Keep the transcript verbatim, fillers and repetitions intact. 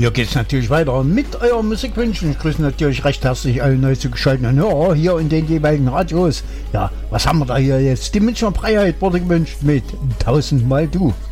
hier geht's natürlich weiter mit euren Musikwünschen. Ich grüße natürlich recht herzlich alle neu zugeschalteten Hörer hier in den jeweiligen Radios. Ja, was haben wir da hier jetzt? Die Münchner Freiheit wurde gewünscht mit tausendmal du.